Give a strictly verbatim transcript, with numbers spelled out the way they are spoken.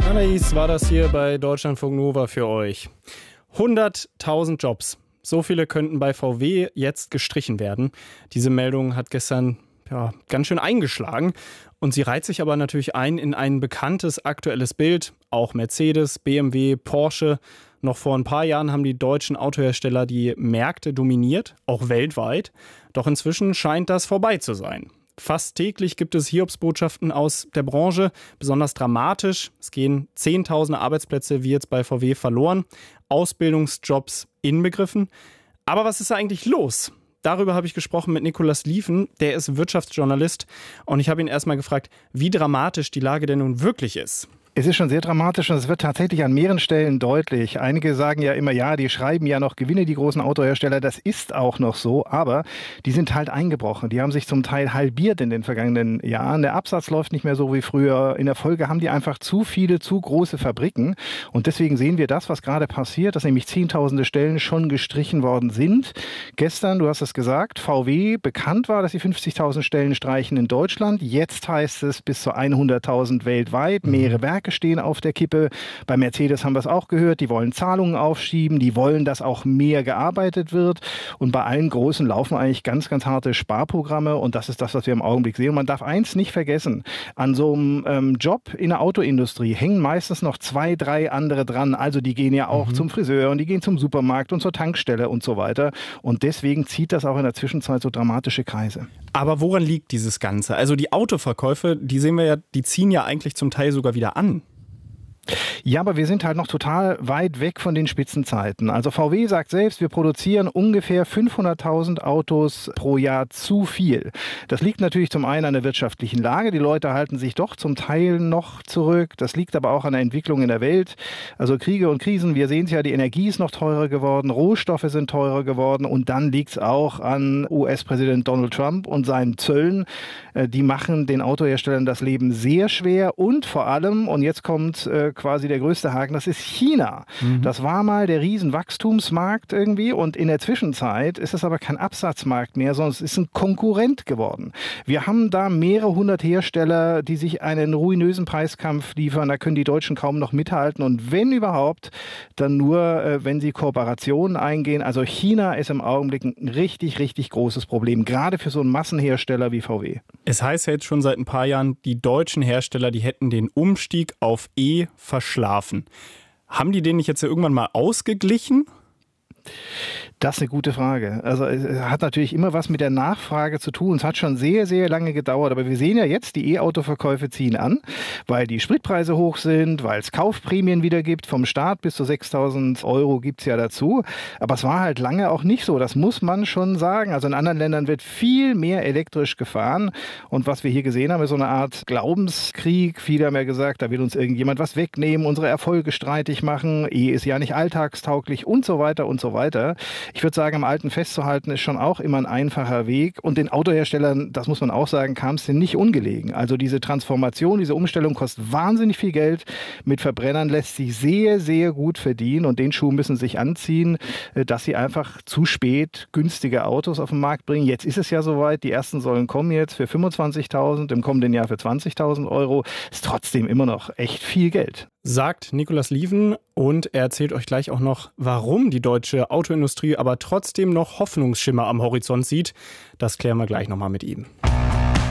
Anais war das hier bei Deutschlandfunk Nova für euch. hunderttausend Jobs. So viele könnten bei V W jetzt gestrichen werden. Diese Meldung hat gestern ja, ganz schön eingeschlagen. Und sie reiht sich aber natürlich ein in ein bekanntes aktuelles Bild. Auch Mercedes, B M W, Porsche. Noch vor ein paar Jahren haben die deutschen Autohersteller die Märkte dominiert, auch weltweit. Doch inzwischen scheint das vorbei zu sein. Fast täglich gibt es Hiobsbotschaften aus der Branche, besonders dramatisch. Es gehen Zehntausende Arbeitsplätze wie jetzt bei V W verloren, Ausbildungsjobs inbegriffen. Aber was ist da eigentlich los? Darüber habe ich gesprochen mit Nicolas Lieven, der ist Wirtschaftsjournalist. Und ich habe ihn erstmal gefragt, wie dramatisch die Lage denn nun wirklich ist. Es ist schon sehr dramatisch und es wird tatsächlich an mehreren Stellen deutlich. Einige sagen ja immer, ja, die schreiben ja noch Gewinne, die großen Autohersteller. Das ist auch noch so, aber die sind halt eingebrochen. Die haben sich zum Teil halbiert in den vergangenen Jahren. Der Absatz läuft nicht mehr so wie früher. In der Folge haben die einfach zu viele, zu große Fabriken. Und deswegen sehen wir das, was gerade passiert, dass nämlich zehntausende Stellen schon gestrichen worden sind. Gestern, du hast es gesagt, V W bekannt war, dass sie fünfzigtausend Stellen streichen in Deutschland. Jetzt heißt es bis zu hunderttausend weltweit, mehrere Werke stehen auf der Kippe. Bei Mercedes haben wir es auch gehört, die wollen Zahlungen aufschieben, die wollen, dass auch mehr gearbeitet wird. Und bei allen Großen laufen eigentlich ganz, ganz harte Sparprogramme und das ist das, was wir im Augenblick sehen. Und man darf eins nicht vergessen, an so einem ähm, Job in der Autoindustrie hängen meistens noch zwei, drei andere dran. Also die gehen ja auch mhm. zum Friseur und die gehen zum Supermarkt und zur Tankstelle und so weiter. Und deswegen zieht das auch in der Zwischenzeit so dramatische Kreise. Aber woran liegt dieses Ganze? Also die Autoverkäufe, die sehen wir ja, die ziehen ja eigentlich zum Teil sogar wieder an. Ja, aber wir sind halt noch total weit weg von den Spitzenzeiten. Also V W sagt selbst, wir produzieren ungefähr fünfhunderttausend Autos pro Jahr zu viel. Das liegt natürlich zum einen an der wirtschaftlichen Lage. Die Leute halten sich doch zum Teil noch zurück. Das liegt aber auch an der Entwicklung in der Welt. Also Kriege und Krisen, wir sehen es ja, die Energie ist noch teurer geworden, Rohstoffe sind teurer geworden und dann liegt es auch an U S-Präsident Donald Trump und seinen Zöllen. Die machen den Autoherstellern das Leben sehr schwer und vor allem, und jetzt kommt äh, quasi der größte Haken, das ist China. Mhm. Das war mal der Riesenwachstumsmarkt irgendwie und in der Zwischenzeit ist es aber kein Absatzmarkt mehr, sondern es ist ein Konkurrent geworden. Wir haben da mehrere hundert Hersteller, die sich einen ruinösen Preiskampf liefern, da können die Deutschen kaum noch mithalten und wenn überhaupt, dann nur, äh, wenn sie Kooperationen eingehen. Also China ist im Augenblick ein richtig, richtig großes Problem, gerade für so einen Massenhersteller wie V W. Es heißt ja jetzt schon seit ein paar Jahren, die deutschen Hersteller, die hätten den Umstieg auf E verschlafen. Haben die den nicht jetzt ja irgendwann mal ausgeglichen? Das ist eine gute Frage. Also es hat natürlich immer was mit der Nachfrage zu tun. Es hat schon sehr, sehr lange gedauert. Aber wir sehen ja jetzt, die E-Auto-Verkäufe ziehen an, weil die Spritpreise hoch sind, weil es Kaufprämien wieder gibt. Vom Staat bis zu sechstausend Euro gibt es ja dazu. Aber es war halt lange auch nicht so. Das muss man schon sagen. Also in anderen Ländern wird viel mehr elektrisch gefahren. Und was wir hier gesehen haben, ist so eine Art Glaubenskrieg. Viele haben ja gesagt, da will uns irgendjemand was wegnehmen, unsere Erfolge streitig machen. E ist ja nicht alltagstauglich und so weiter und so weiter. Ich würde sagen, am Alten festzuhalten ist schon auch immer ein einfacher Weg. Und den Autoherstellern, das muss man auch sagen, kam es denn nicht ungelegen. Also diese Transformation, diese Umstellung kostet wahnsinnig viel Geld. Mit Verbrennern lässt sich sehr, sehr gut verdienen. Und den Schuh müssen sie sich anziehen, dass sie einfach zu spät günstige Autos auf den Markt bringen. Jetzt ist es ja soweit. Die ersten sollen kommen jetzt für fünfundzwanzigtausend, im kommenden Jahr für zwanzigtausend Euro. Ist trotzdem immer noch echt viel Geld. Sagt Nicolas Lieven und er erzählt euch gleich auch noch, warum die deutsche Autoindustrie aber trotzdem noch Hoffnungsschimmer am Horizont sieht. Das klären wir gleich nochmal mit ihm.